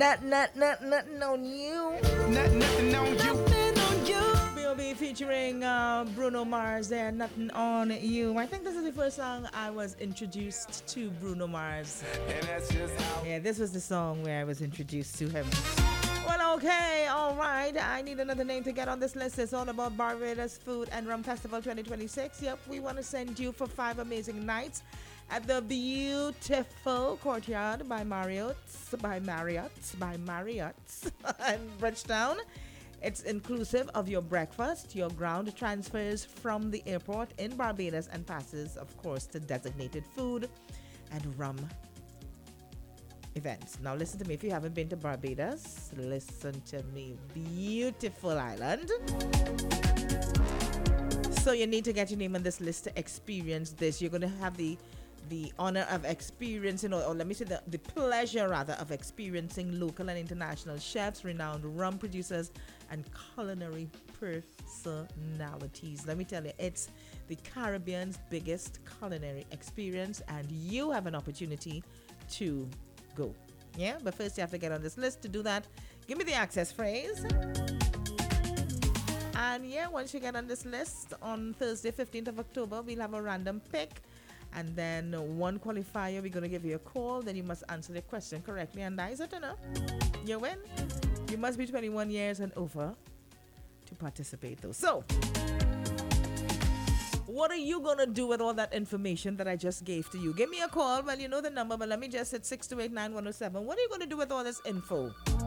Nothing on you. Nothing on you. B.O.B. featuring Bruno Mars there, Nothing on You. I think this is the first song I was introduced to Bruno Mars. And that's just how. Yeah, this was the song where I was introduced to him. Well, okay, all right. I need another name to get on this list. It's all about Barbados Food and Rum Festival 2026. Yep, we want to send you for 5 amazing nights at the beautiful Courtyard by Marriott's in Bridgetown. It's inclusive of your breakfast, your ground transfers from the airport in Barbados, and passes, of course, to designated food and rum events. Now listen to me. If you haven't been to Barbados, listen to me. Beautiful island. So you need to get your name on this list to experience this. You're going to have the honor of experiencing, or let me say the pleasure rather of experiencing local and international chefs, renowned rum producers, and culinary personalities. Let me tell you, it's the Caribbean's biggest culinary experience, and you have an opportunity to go. Yeah, but first you have to get on this list. To do that, give me the access phrase. And yeah, once you get on this list, on Thursday 15th of October, we'll have a random pick. And then one qualifier, we're going to give you a call. Then you must answer the question correctly. And that is it, you win. You must be 21 years and over to participate, though. So, what are you going to do with all that information that I just gave to you? Give me a call. Well, you know the number, but let me just hit 628-9107. What are you going to do with all this info?